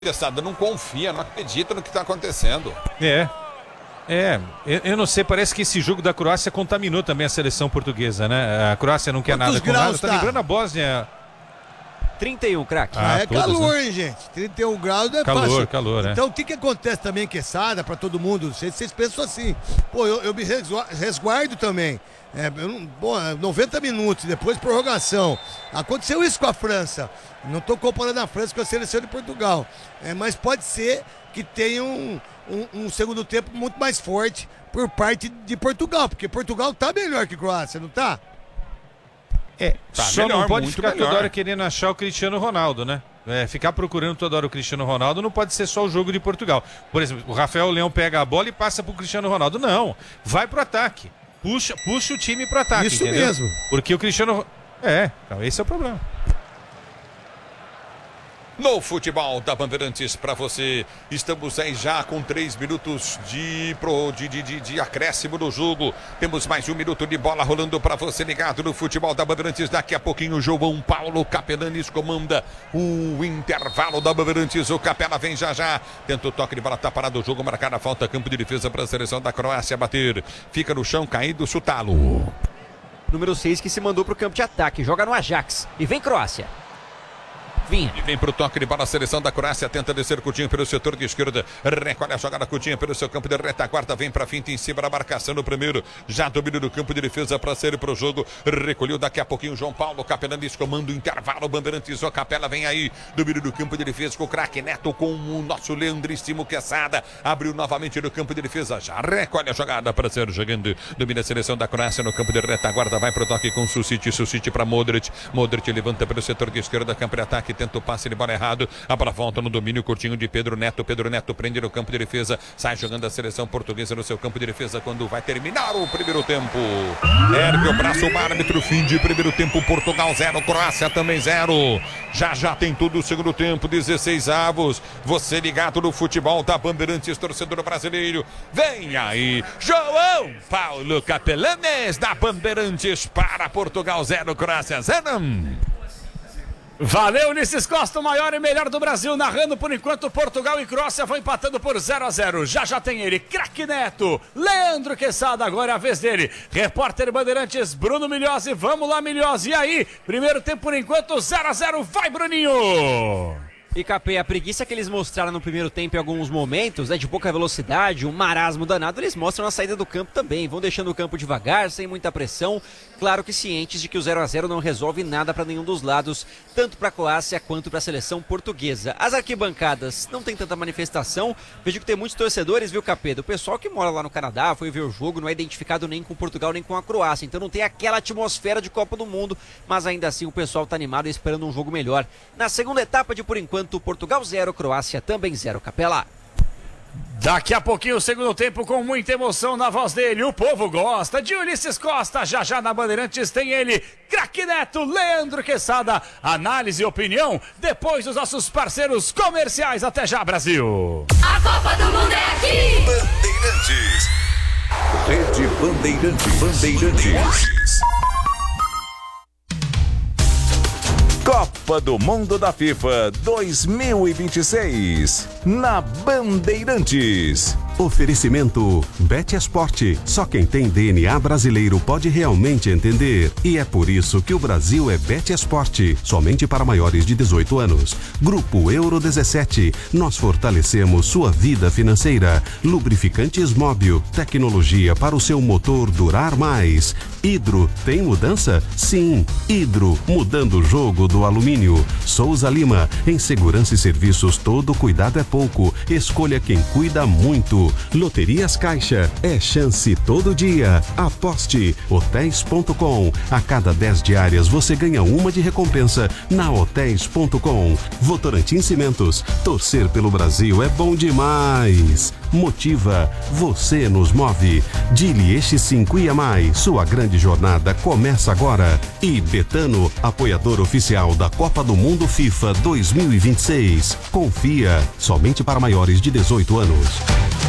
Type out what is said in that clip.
Molecada não confia, não acredita no que está acontecendo. Eu não sei, parece que esse jogo da Croácia contaminou também a seleção portuguesa, né? A Croácia não quer nada com nada, tá lembrando a Bósnia. 31, craque. É calor, hein, gente? 31 graus não é fácil. Calor, Então, o que acontece também, Quesada, pra todo mundo? Vocês pensam assim, pô, eu me resguardo também. 90 minutos, depois prorrogação. Aconteceu isso com a França. Não estou comparando a França com a seleção de Portugal. Mas pode ser que tenha um segundo tempo muito mais forte por parte de Portugal, porque Portugal tá melhor que a Croácia, não tá? Tá só melhor, não pode ficar toda hora querendo achar o Cristiano Ronaldo, né? Ficar procurando toda hora o Cristiano Ronaldo não pode ser só o jogo de Portugal. Por exemplo, o Rafael Leão pega a bola e passa pro Cristiano Ronaldo. Não, vai pro ataque. Puxa o time pro ataque, isso entendeu? Mesmo. Porque o Cristiano... então esse é o problema. No futebol da Bandeirantes para você, estamos aí já com 3 minutos de acréscimo no jogo. Temos mais 1 minuto de bola rolando para você ligado no futebol da Bandeirantes. Daqui a pouquinho o João Paulo Capelanes comanda o intervalo da Bandeirantes. O Capela vem já. Tenta o toque de bola, tá parado o jogo, marcada a falta, campo de defesa para a seleção da Croácia bater. Fica no chão, caído, chutá-lo. Número 6 que se mandou pro campo de ataque, joga no Ajax. E vem Croácia. E vem pro toque de bola a seleção da Croácia, tenta descer Coutinho pelo setor de esquerda, recolhe a jogada Coutinho pelo seu campo de retaguarda, vem pra finta em cima da marcação no primeiro, já domina do campo de defesa para sair pro jogo, recolheu daqui a pouquinho João Paulo Capelanes, comando o intervalo, Bandeirantes, o Capela vem aí, domina do campo de defesa com o craque Neto, com o nosso Leandríssimo Quesada, abriu novamente no campo de defesa, já recolhe a jogada para ser jogando, domina a seleção da Croácia no campo de retaguarda, vai pro toque com Susic para Modric levanta pelo setor de esquerda, campo de ataque, tenta o passe de bola errado, a bola volta no domínio curtinho de Pedro Neto prende no campo de defesa, sai jogando a seleção portuguesa no seu campo de defesa quando vai terminar o primeiro tempo. Ergue o braço o árbitro, fim de primeiro tempo, Portugal 0, Croácia também 0. Já tem tudo o segundo tempo, 16 avos. Você ligado no futebol da Bandeirantes, torcedor brasileiro. Vem aí, João Paulo Capelanes da Bandeirantes para Portugal 0, Croácia 0. Valeu, Ulisses Costa, o maior e melhor do Brasil, narrando por enquanto Portugal e Croácia vão empatando por 0-0. Já tem ele, craque Neto, Leandro Quesada, agora é a vez dele. Repórter Bandeirantes, Bruno Milhozzi, vamos lá Milhozzi, e aí? Primeiro tempo por enquanto, 0-0, vai Bruninho! E Capê, a preguiça que eles mostraram no primeiro tempo em alguns momentos, de pouca velocidade, um marasmo danado, eles mostram na saída do campo também. Vão deixando o campo devagar, sem muita pressão. Claro que cientes de que o 0-0 não resolve nada para nenhum dos lados, tanto para a Croácia quanto para a seleção portuguesa. As arquibancadas não tem tanta manifestação. Vejo que tem muitos torcedores, viu, Capê? Do pessoal que mora lá no Canadá, foi ver o jogo, não é identificado nem com Portugal nem com a Croácia. Então não tem aquela atmosfera de Copa do Mundo, mas ainda assim o pessoal tá animado e esperando um jogo melhor. Na segunda etapa de por enquanto, Portugal 0, Croácia também 0, Capela. Daqui a pouquinho o segundo tempo com muita emoção na voz dele, o povo gosta de Ulisses Costa, já na Bandeirantes tem ele, craque Neto, Leandro Quesada, análise e opinião, depois dos nossos parceiros comerciais. Até já, Brasil! A Copa do Mundo é aqui! Bandeirantes. Rede Bandeirantes. Copa do Mundo da FIFA 2026 na Bandeirantes. Oferecimento Bet Esporte. Só quem tem DNA brasileiro pode realmente entender. E é por isso que o Brasil é Bet Esporte. Somente para maiores de 18 anos. Grupo Euro 17. Nós fortalecemos sua vida financeira. Lubrificantes Móbil. Tecnologia para o seu motor durar mais. Hidro. Tem mudança? Sim. Hidro. Mudando o jogo do alumínio. Souza Lima. Em segurança e serviços, todo cuidado é pouco. Escolha quem cuida muito. Loterias Caixa, é chance todo dia. Aposte. Hotéis.com. A cada 10 diárias você ganha uma de recompensa na Hotéis.com. Votorantim Cimentos. Torcer pelo Brasil é bom demais. Motiva. Você nos move. Dili X5 e mais. Sua grande jornada começa agora. E Betano, apoiador oficial da Copa do Mundo FIFA 2026. Confia. Somente para maiores de 18 anos.